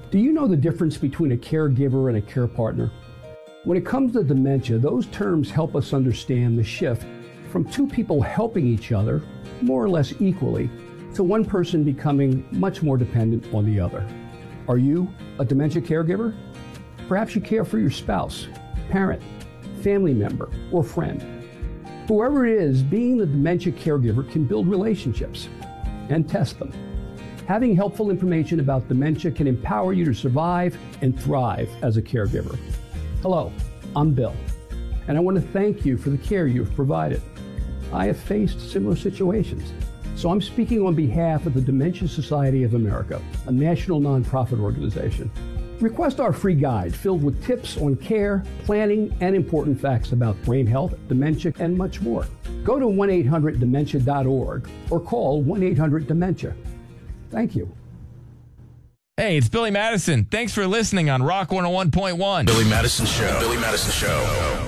Do you know the difference between a caregiver and a care partner? When it comes to dementia, those terms help us understand the shift from two people helping each other, more or less equally, to one person becoming much more dependent on the other. Are you a dementia caregiver? Perhaps you care for your spouse, parent, family member, or friend. Whoever it is, being the dementia caregiver can build relationships and test them. Having helpful information about dementia can empower you to survive and thrive as a caregiver. Hello, I'm Bill, and I want to thank you for the care you've provided. I have faced similar situations, so I'm speaking on behalf of the Dementia Society of America, a national nonprofit organization. Request our free guide filled with tips on care, planning, and important facts about brain health, dementia, and much more. Go to 1-800-DEMENTIA.org or call 1-800-DEMENTIA. Thank you. Hey, it's Billy Madison. Thanks for listening on Rock 101.1. Billy Madison Show. Billy Madison Show.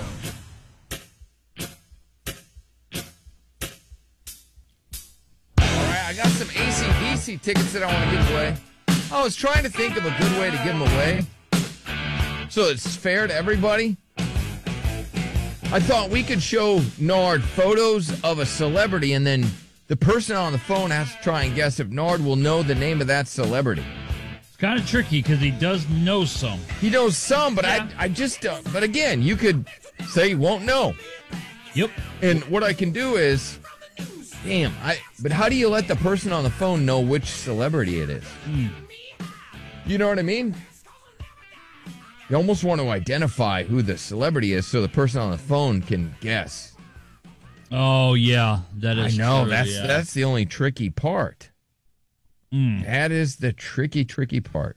All right, I got some AC/DC tickets that I want to give away. I was trying to think of a good way to give them away so it's fair to everybody. I thought we could show Nard photos of a celebrity, and then the person on the phone has to try and guess if Nard will know the name of that celebrity. It's kind of tricky because he does know some. He knows some, but yeah. I just, but again, you could say you won't know. Yep. And what I can do is, but how do you let the person on the phone know which celebrity it is? You know what I mean? You almost want to identify who the celebrity is so the person on the phone can guess. Oh, yeah. That is I know. true, That's the only tricky part. That is the tricky part.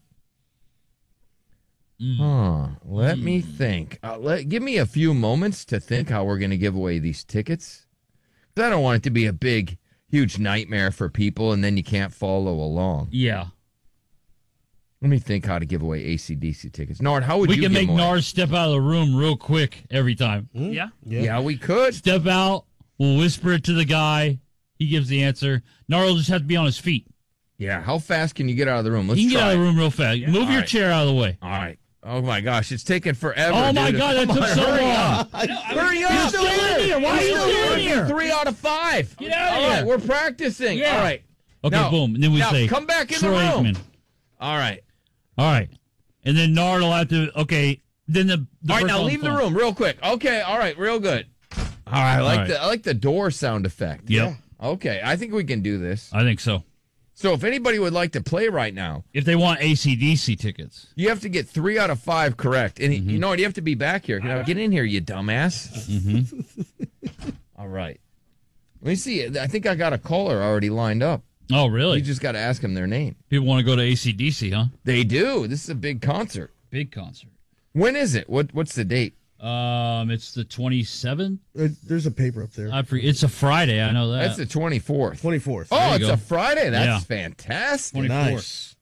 Let me think. Give me a few moments to think how we're going to give away these tickets. 'Cause I don't want it to be a big, huge nightmare for people and then you can't follow along. Yeah. Let me think how to give away AC/DC tickets. Nard, how would we you can give make them away? Nard step out of the room real quick every time. Yeah, we could. Step out. We'll whisper it to the guy. He gives the answer. Nard will just have to be on his feet. Yeah, how fast can you get out of the room? Let's He can try get out of the it. room real fast. Yeah. Move All your right. chair out of the way. All right. Oh, my gosh. It's taking forever. Oh, my dude. God. That Come took on, so hurry long. up. Hurry up. You're still in here. Why are you still in here? 3 out of 5. Get out of All here. right, we're practicing. Yeah. All right. Okay, Now- boom. And then we now say, come back in Troy the room. Aikman. All right. All right. And then Nard will have to, okay. Then the All right, person now on leave the phone. room real quick. Okay, all right, real good. All right, I like the door sound effect. Yep. Okay, I think we can do this. I think so. So if anybody would like to play right now, If they want AC/DC tickets. you have to get 3 out of 5 correct. And you know what? You have to be back here. Get in here, you dumbass. All right. Let me see. I think I got a caller already lined up. Oh, really? You just got to ask them their name. People want to go to AC/DC, huh? They do. This is a big concert. Big concert. When is it? What's the date? It's the 27th. There's a paper up there. It's a Friday. I know that. That's the 24th. 24th. Oh, you it's go. a Friday. That's Yeah. fantastic. 24th. Nice.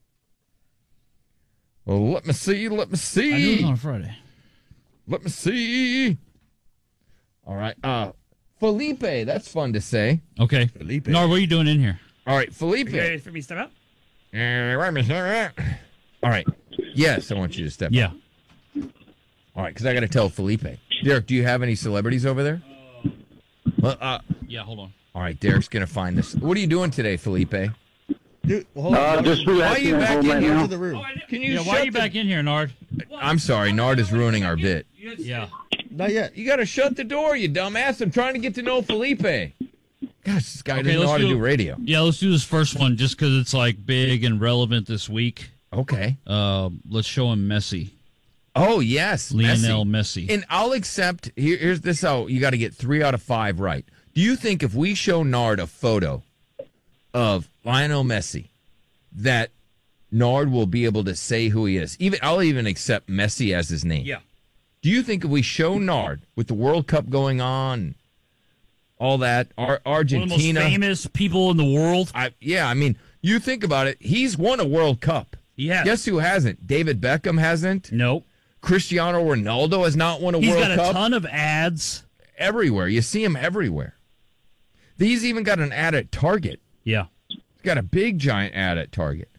Well, let me see. I knew it was on a Friday. Let me see. All right. Felipe. That's fun to say. Okay. Felipe. Nard, what are you doing in here? All right, Felipe. You ready for me to step out? All right. Yes, I want you to step up. Yeah. All right, because I got to tell Felipe. Derek, do you have any celebrities over there? Well, Yeah, hold on. all right, Derek's going to find this. What are you doing today, Felipe? Dude, well, hold on. Just Why are you back in here? To the room. Can you Yeah, why are you back in here, Nard? I'm sorry, Nard is ruining our bit. Yeah. Not yet. You got to shut the door, you dumbass. I'm trying to get to know Felipe. Gosh, this guy doesn't know let's how to do radio. Yeah, let's do this first one just because it's like big and relevant this week. Okay. Let's show him Messi. Oh, yes. Lionel Messi. And I'll accept. Here's this how you got to get 3 out of 5 right. Do you think if we show Nard a photo of Lionel Messi, that Nard will be able to say who he is? I'll even accept Messi as his name. Yeah. Do you think if we show Nard with the World Cup going on, all that, Argentina, One of the most famous people in the world. I mean, you think about it. He's won a World Cup. Yeah. Guess who hasn't? David Beckham hasn't. Nope. Cristiano Ronaldo has not won a He's World got Cup. a ton of ads. Everywhere. You see him everywhere. He's even got an ad at Target. Yeah. He's got a big, giant ad at Target.